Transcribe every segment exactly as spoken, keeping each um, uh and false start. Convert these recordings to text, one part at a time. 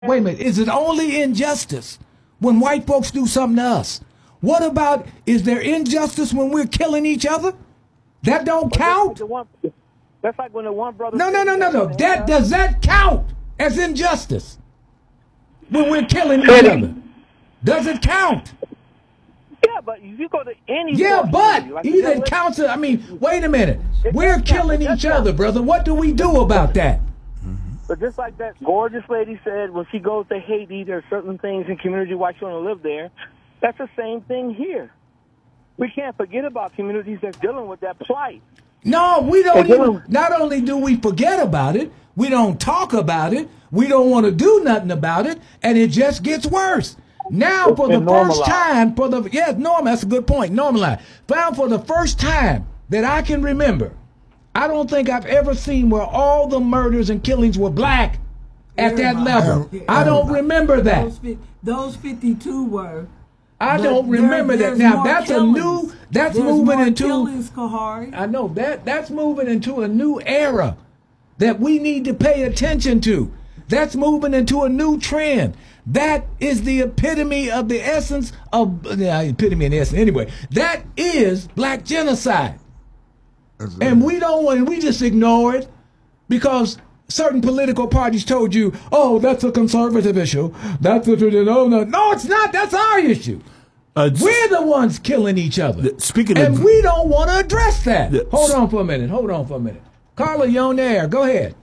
Wait a minute. Is it only injustice when white folks do something to us? What about, is there injustice when we're killing each other? That don't count? The one, that's like when the one brother... No, no, no, no, no. That, does that count as injustice? When we're killing each other? Does it count? Yeah, but if you go to any... Yeah, but like either it counts... I mean, wait a minute. We're killing each other, brother. What do we do about that? But just like that gorgeous lady said, when she goes to Haiti, there are certain things in community why she want to live there. That's the same thing here. We can't forget about communities that's dealing with that plight. No, we don't even, not only do we forget about it, we don't talk about it, we don't want to do nothing about it, and it just gets worse. Now, for the first time, for the, yes, normal, that's a good point, normalized. Found for the first time that I can remember, I don't think I've ever seen where all the murders and killings were black at that level. I don't remember that. Those, those fifty-two were. I don't remember that. Now that's a new. That's moving into. I know that that's moving into a new era that we need to pay attention to. That's moving into a new trend. That is the epitome of the essence of uh, epitome and essence. Anyway, that is black genocide. And we don't want, we just ignore it because certain political parties told you, oh, that's a conservative issue. That's a, no, no, no, it's not. That's our issue. Uh, We're the ones killing each other. Speaking and of, we don't want to address that. Uh, Hold on for a minute. Hold on for a minute. Carla, you're on air. Go ahead.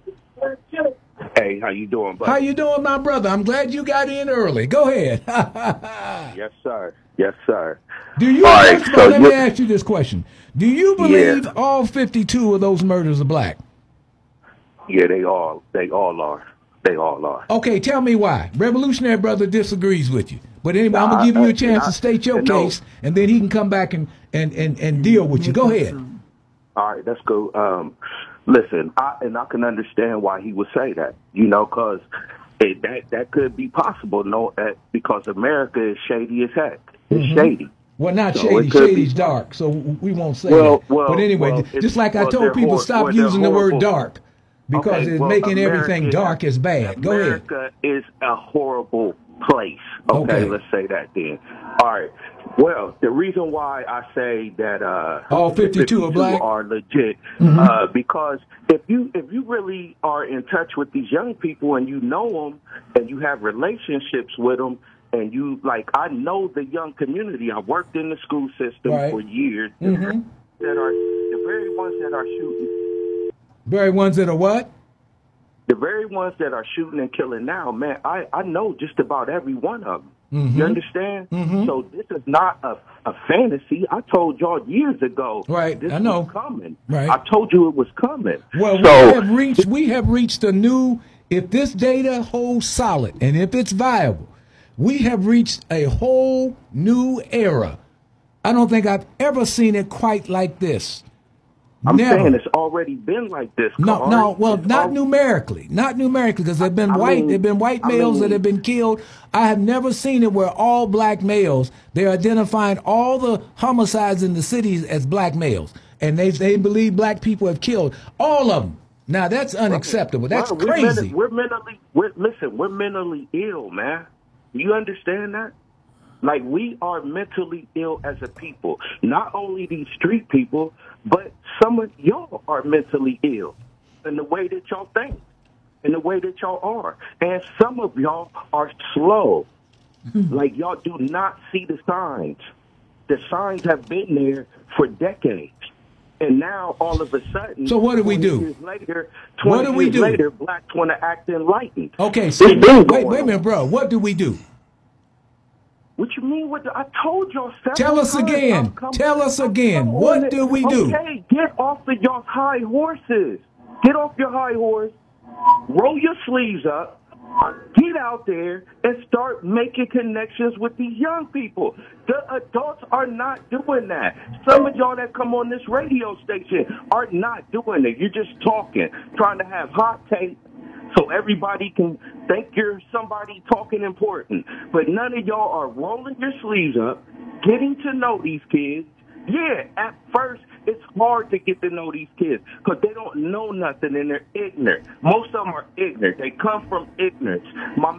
Hey, how you doing, buddy? How you doing, my brother? I'm glad you got in early. Go ahead. Yes, sir. Yes, sir. Do you, all right, all, so let me ask you this question. Do you believe yeah. all fifty-two of those murders are black? Yeah, they all, they all are. They all are. Okay, tell me why. Revolutionary Brother disagrees with you. But anyway, nah, I'm going to give you a chance I, to state your case, no. and then he can come back and, and, and, and deal with you. Go ahead. All right, let's go. Um, listen, I, and I can understand why he would say that, you know, because that, that could be possible, no, uh, because America is shady as heck. It's mm-hmm. shady. Well, not so shady. Shady's dark, so we won't say well, that. Well, but anyway, well, just like I well, told people, hor- stop well, using the horrible. word dark because okay, it's well, making America, everything dark is bad. Go ahead. America is a horrible place. Okay, okay, let's say that then. All right. Well, the reason why I say that uh, all fifty-two are black are legit mm-hmm. uh, because if you if you really are in touch with these young people and you know them and you have relationships with them. And you, like, I know the young community. I worked in the school system right. for years. Mm-hmm. That are the very ones that are shooting. Very ones that are what? The very ones that are shooting and killing now, man, I, I know just about every one of them. Mm-hmm. You understand? Mm-hmm. So this is not a, a fantasy. I told y'all years ago. Right, this I know. was coming. Right. I told you it was coming. Well, so, we have reached, we have reached a new, if this data holds solid and if it's viable, we have reached a whole new era. I don't think I've ever seen it quite like this. I'm Never. saying it's already been like this. No, Carl. no, well, it's not all... numerically, not numerically, because there've been I white, mean, there've been white males I mean, that have been killed. I have never seen it where all black males, they're identifying all the homicides in the cities as black males, and they they believe black people have killed all of them. Now that's unacceptable. That's well, we're crazy. Mentally, we're mentally, we're, listen, we're mentally ill, man. You understand that? Like, we are mentally ill as a people. Not only these street people, but some of y'all are mentally ill in the way that y'all think, in the way that y'all are. And some of y'all are slow. Like, y'all do not see the signs. The signs have been there for decades. And now, all of a sudden, so what do we do? Years later, what do we years do? Later, blacks want to act enlightened. Okay, so wait, wait a minute, bro. What do we do? What you mean? What the, I told y'all several Tell us times. again. Tell us again. What do we do? Okay, get off of your high horses. Get off your high horse. Roll your sleeves up. Get out there and start making connections with these young people. The adults are not doing that. Some of y'all that come on this radio station are not doing it. You're just talking, trying to have hot take so everybody can think you're somebody talking important. But none of y'all are rolling your sleeves up, getting to know these kids. Yeah, at first It's hard to get to know these kids because they don't know nothing and they're ignorant. Most of them are ignorant. They come from ignorance. My